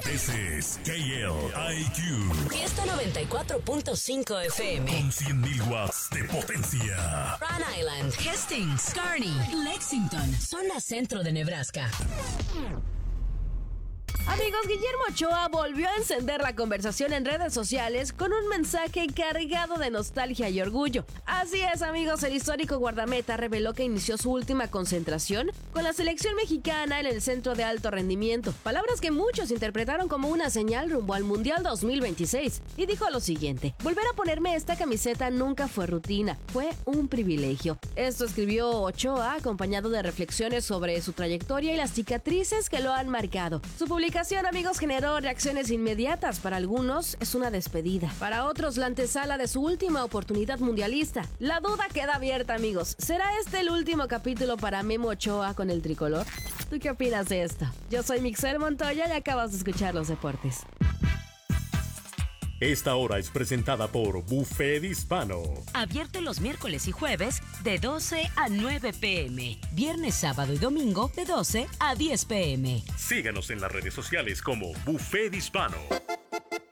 This is KLIQ. Fiesta 94.5 FM. Con 100.000 watts de potencia. Rhode Island, Hastings, Kearney, Lexington, zona centro de Nebraska. Amigos, Guillermo Ochoa volvió a encender la conversación en redes sociales con un mensaje cargado de nostalgia y orgullo. Así es, amigos, el histórico guardameta reveló que inició su última concentración con la selección mexicana en el centro de alto rendimiento. Palabras que muchos interpretaron como una señal rumbo al Mundial 2026. Y dijo lo siguiente: volver a ponerme esta camiseta nunca fue rutina, fue un privilegio. Esto escribió Ochoa, acompañado de reflexiones sobre su trayectoria y las cicatrices que lo han marcado. Su publicación, amigos, generó reacciones inmediatas. Para algunos es una despedida, para otros la antesala de su última oportunidad mundialista. La duda queda abierta, amigos. ¿Será este el último capítulo para Memo Ochoa con el tricolor? ¿Tú qué opinas de esto? Yo soy Mixel Montoya y acabas de escuchar los deportes. Esta hora es presentada por Buffet Hispano. Abierto los miércoles y jueves de 12 a 9 p.m. Viernes, sábado y domingo de 12 a 10 p.m. Síganos en las redes sociales como Buffet Hispano.